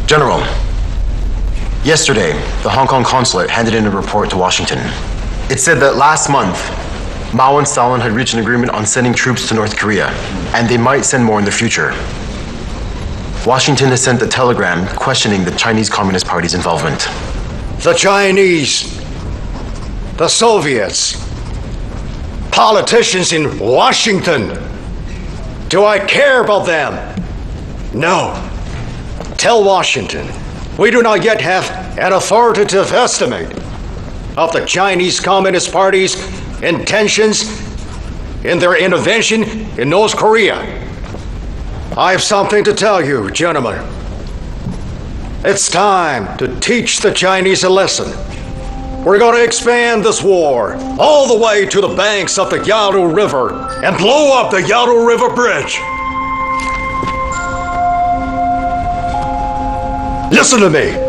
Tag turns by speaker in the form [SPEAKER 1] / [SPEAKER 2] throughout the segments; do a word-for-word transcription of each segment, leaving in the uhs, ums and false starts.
[SPEAKER 1] General, yesterday, the Hong Kong consulate handed in a report to Washington. It said that last month, Mao and Stalin had reached an agreement on sending troops to North Korea, and they might send more in the future. Washington has sent a telegram questioning the Chinese Communist Party's involvement.
[SPEAKER 2] The Chinese, the Soviets, politicians in Washington. Do I care about them? No. Tell Washington, we do not yet have an authoritative estimate of the Chinese Communist Party's intentions in their intervention in North Korea. I have something to tell you, gentlemen. It's time to teach the Chinese a lesson. We're going to expand this war all the way to the banks of the Yalu River and blow up the Yalu River Bridge. Listen to me.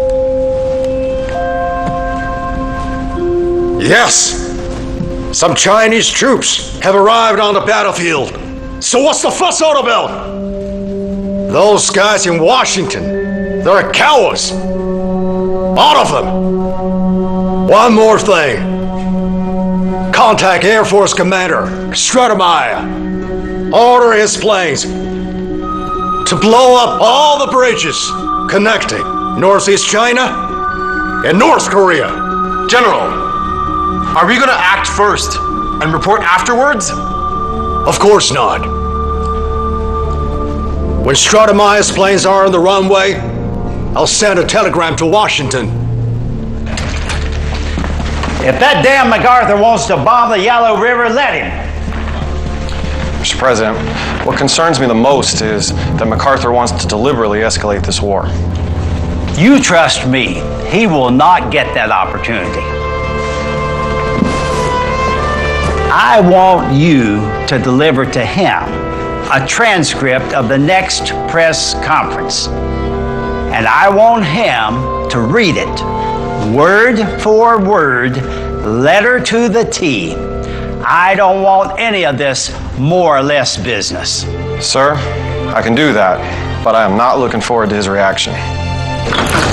[SPEAKER 2] Yes, some Chinese troops have arrived on the battlefield. So what's the fuss all about? Those guys in Washington, they're cowards. All of them. One more thing. Contact Air Force Commander Stratemeyer. Order his planes to blow up all the bridges connecting Northeast China and North Korea.
[SPEAKER 1] General, are we going to act first and report afterwards?
[SPEAKER 2] Of course not. When Stratemeyer's planes are on the runway, I'll send a telegram to Washington.
[SPEAKER 3] If that damn MacArthur wants to bomb the Yalu River, let him.
[SPEAKER 4] Mister President, what concerns me the most is that MacArthur wants to deliberately escalate this war.
[SPEAKER 3] You trust me, he will not get that opportunity. I want you to deliver to him a transcript of the next press conference. And I want him to read it, word for word, letter to the T. I don't want any of this more or less business.
[SPEAKER 4] Sir, I can do that, but I am not looking forward to his reaction.